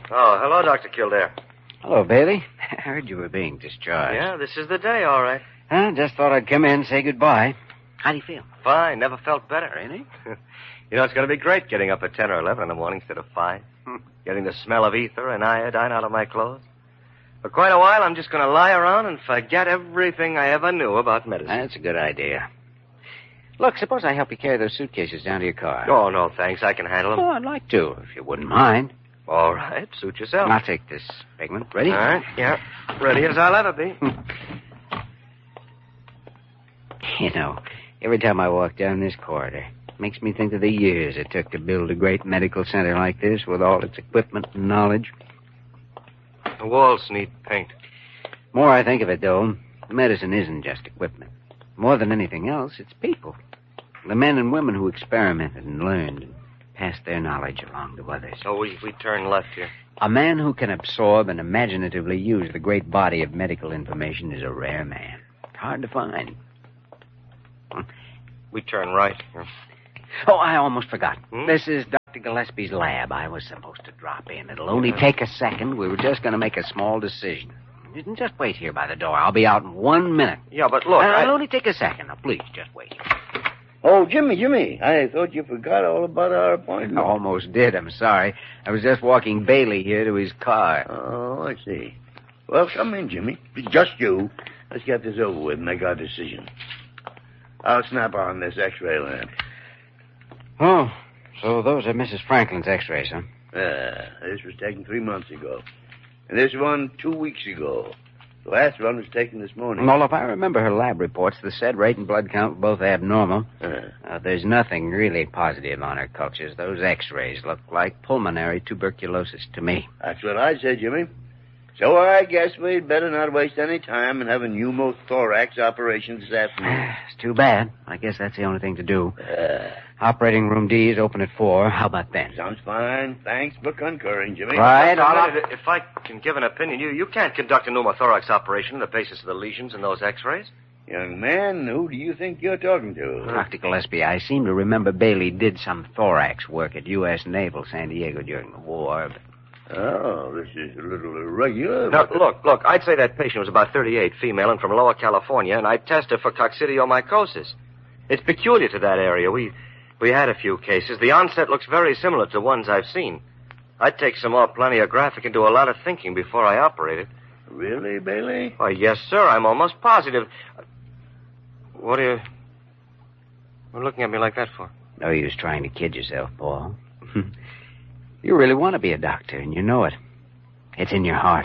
Oh, hello, Dr. Kildare. Hello, Bailey. I heard you were being discharged. Yeah, this is the day, all right. Just thought I'd come in and say goodbye. How do you feel? Fine. Never felt better. Really? It's going to be great getting up at 10 or 11 in the morning instead of 5. Getting the smell of ether and iodine out of my clothes. For quite a while, I'm just going to lie around and forget everything I ever knew about medicine. That's a good idea. Look, suppose I help you carry those suitcases down to your car. Oh, no, thanks. I can handle them. Oh, I'd like to, if you wouldn't mind. All right. Suit yourself. I'll take this, Bigman. Ready? All right. Yeah. Ready as I'll ever be. Every time I walk down this corridor, it makes me think of the years it took to build a great medical center like this with all its equipment and knowledge. The walls need paint. More I think of it, though, medicine isn't just equipment. More than anything else, it's people. The men and women who experimented and learned and passed their knowledge along to others. Oh, we turn left here. A man who can absorb and imaginatively use the great body of medical information is a rare man. Hard to find. We turn right here. Oh, I almost forgot. This is Dr. Gillespie's lab. I was supposed to drop in. It'll only take a second. We were just going to make a small decision. You can just wait here by the door. I'll be out in 1 minute. Yeah, but look, It'll only take a second. Now, please, just wait. Oh, Jimmy, I thought you forgot all about our appointment. I almost did. I'm sorry. I was just walking Bailey here to his car. Oh, I see. Well, come in, Jimmy. Just you. Let's get this over with and make our decision. I'll snap on this X-ray lamp. Oh, so those are Mrs. Franklin's X-rays, huh? This was taken 3 months ago. And this one 2 weeks ago. The last one was taken this morning. Well, if I remember her lab reports, the SED rate and blood count were both abnormal. There's nothing really positive on her cultures. Those X-rays look like pulmonary tuberculosis to me. That's what I said, Jimmy. So I guess we'd better not waste any time and have a pneumothorax operation this afternoon. It's too bad. I guess that's the only thing to do. Operating room D is open at 4. How about then? Sounds fine. Thanks for concurring, Jimmy. Right. If I can give an opinion, you can't conduct a pneumothorax operation on the basis of the lesions in those X-rays. Young man, who do you think you're talking to? Dr. Gillespie, I seem to remember Bailey did some thorax work at U.S. Naval San Diego during the war. Oh, this is a little irregular. Now, look, I'd say that patient was about 38, female, and from Lower California, and I'd test her for coccidiomycosis. It's peculiar to that area. We had a few cases. The onset looks very similar to ones I've seen. I'd take some more planiographic and do a lot of thinking before I operated. Really, Bailey? Why, yes, sir. I'm almost positive. What are you looking at me like that for? No use trying to kid yourself, Paul. You really want to be a doctor, and you know it. It's in your heart.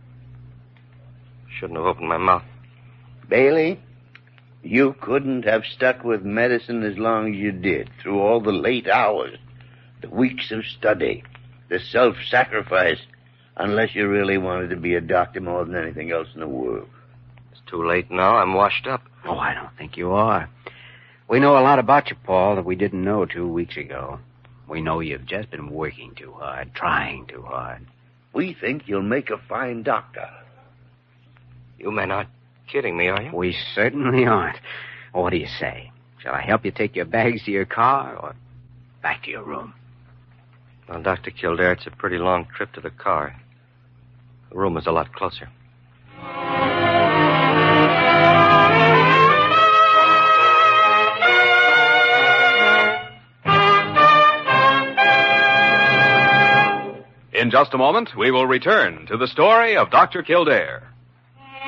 Shouldn't have opened my mouth. Bailey, you couldn't have stuck with medicine as long as you did, through all the late hours, the weeks of study, the self-sacrifice, unless you really wanted to be a doctor more than anything else in the world. It's too late now. I'm washed up. Oh, I don't think you are. We know a lot about you, Paul, that we didn't know 2 weeks ago. We know you've just been working too hard, trying too hard. We think you'll make a fine doctor. You men aren't kidding me, are you? We certainly aren't. What do you say? Shall I help you take your bags to your car or back to your room? Well, Dr. Kildare, it's a pretty long trip to the car. The room is a lot closer. In just a moment, we will return to the story of Dr. Kildare.